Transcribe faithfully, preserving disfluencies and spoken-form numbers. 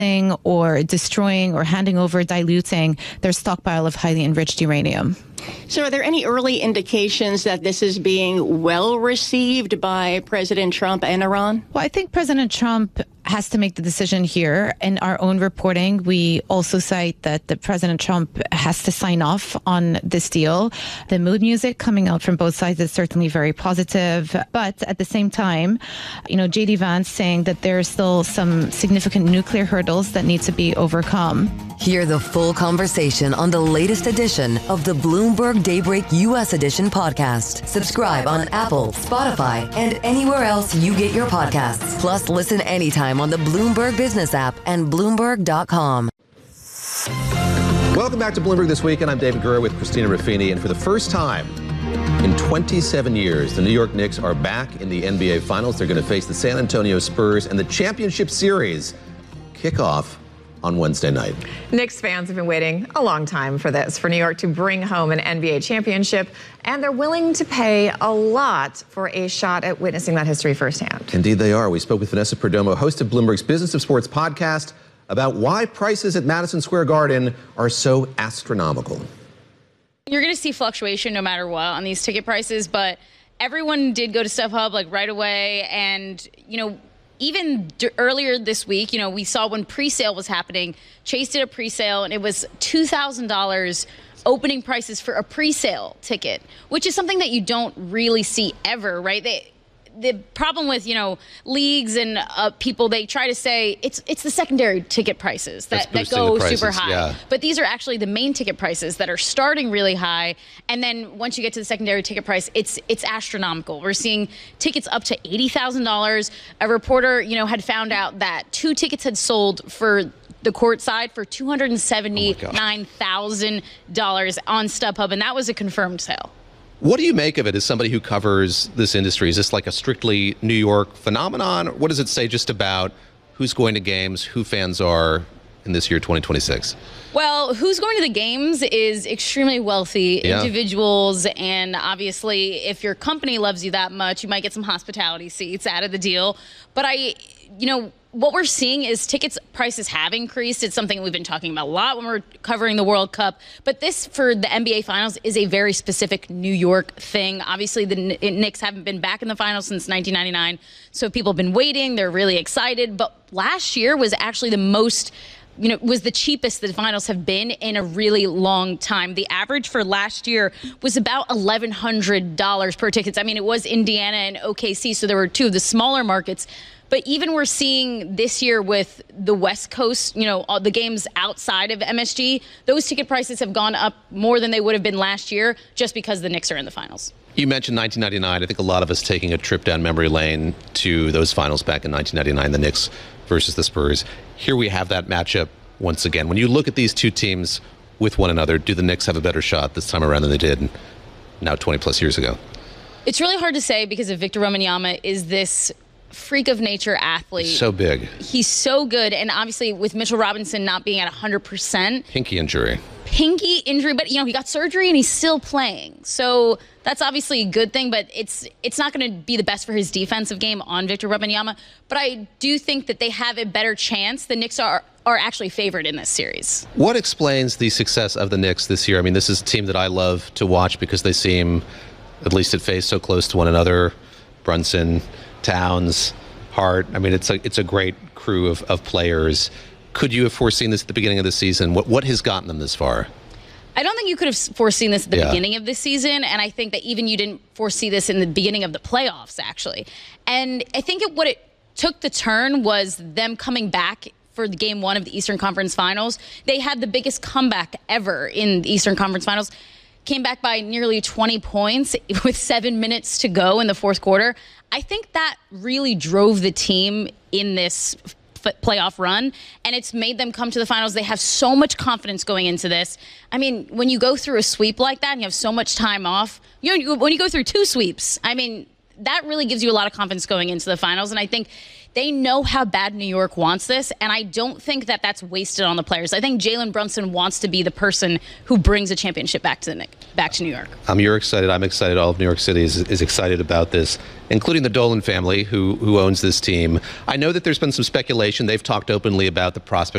or destroying or handing over, diluting their stockpile of highly enriched uranium. So are there any early indications that this is being well received by President Trump and Iran? Well, I think President Trump has to make the decision here. In our own reporting, we also cite that the President Trump has to sign off on this deal. The mood music coming out from both sides is certainly very positive. But at the same time, you know, J D Vance saying that there are still some significant nuclear hurdles that need to be overcome. Hear the full conversation on the latest edition of the Bloomberg Daybreak U S Edition podcast. Subscribe on Apple, Spotify, and anywhere else you get your podcasts. Plus, listen anytime on the Bloomberg Business app and Bloomberg dot com. Welcome back to Bloomberg This Week, and I'm David Gura with Christina Ruffini. And for the first time in twenty-seven years, the New York Knicks are back in the N B A Finals. They're going to face the San Antonio Spurs, and the championship series kick off on Wednesday night. Knicks fans have been waiting a long time for this, for New York to bring home an N B A championship, and they're willing to pay a lot for a shot at witnessing that history firsthand. Indeed they are. We spoke with Vanessa Perdomo, host of Bloomberg's Business of Sports podcast, about why prices at Madison Square Garden are so astronomical. You're going to see fluctuation no matter what on these ticket prices, but everyone did go to StubHub like right away, and, you know, even d- earlier this week, you know, we saw when pre-sale was happening, Chase did a pre-sale, and it was two thousand dollars opening prices for a pre-sale ticket, which is something that you don't really see ever, right? They, the problem with, you know, leagues and uh, people, they try to say it's it's the secondary ticket prices that, that go prices, super high. Yeah. But these are actually the main ticket prices that are starting really high. And then once you get to the secondary ticket price, it's it's astronomical. We're seeing tickets up to eighty thousand dollars. A reporter, you know, had found out that two tickets had sold for the court side for two hundred seventy-nine thousand dollars on StubHub, and that was a confirmed sale. What do you make of it as somebody who covers this industry? Is this like a strictly New York phenomenon? What does it say just about who's going to games, who fans are in this year, twenty twenty-six? Well, who's going to the games is extremely wealthy yeah. individuals. And obviously, if your company loves you that much, you might get some hospitality seats out of the deal. But I, you know, what we're seeing is tickets prices have increased. It's something we've been talking about a lot when we're covering the World Cup. But this, for the N B A Finals, is a very specific New York thing. Obviously, the Knicks haven't been back in the finals since nineteen ninety-nine. So people have been waiting. They're really excited. But last year was actually the most, you know, was the cheapest the finals have been in a really long time. The average for last year was about eleven hundred dollars per tickets. I mean, it was Indiana and O K C, so there were two of the smaller markets. But even we're seeing this year with the West Coast, you know, all the games outside of M S G, those ticket prices have gone up more than they would have been last year just because the Knicks are in the finals. You mentioned nineteen ninety-nine. I think a lot of us taking a trip down memory lane to those finals back in nineteen ninety-nine, the Knicks versus the Spurs. Here we have that matchup once again. When you look at these two teams with one another, do the Knicks have a better shot this time around than they did now twenty plus years ago? It's really hard to say because of Victor Wembanyama is this freak of nature athlete. He's so big. He's so good. And obviously with Mitchell Robinson not being at one hundred percent. Pinky injury. Pinky injury, but, you know, he got surgery and he's still playing. So that's obviously a good thing, but it's it's not going to be the best for his defensive game on Victor Wembanyama. But I do think that they have a better chance. The Knicks are are actually favored in this series. What explains the success of the Knicks this year? I mean, this is a team that I love to watch because they seem, at least at face, so close to one another. Brunson, Towns, Hart. I mean, it's a it's a great crew of, of players. Could you have foreseen this at the beginning of the season? What what has gotten them this far? I don't think you could have foreseen this at the yeah. beginning of this season, and I think that even you didn't foresee this in the beginning of the playoffs, actually. And I think it, what it took the turn was them coming back for the game one of the Eastern Conference Finals. They had the biggest comeback ever in the Eastern Conference Finals. Came back by nearly twenty points with seven minutes to go in the fourth quarter. I think that really drove the team in this f- playoff run, and it's made them come to the finals. They have so much confidence going into this. I mean, when you go through a sweep like that and you have so much time off, you know, when you go through two sweeps, I mean, that really gives you a lot of confidence going into the finals. And I think they know how bad New York wants this, and I don't think that that's wasted on the players. I think Jalen Brunson wants to be the person who brings a championship back to the back to New York. Um, you're excited. I'm excited. All of New York City is, is excited about this, including the Dolan family, who who owns this team. I know that there's been some speculation. They've talked openly about the prospect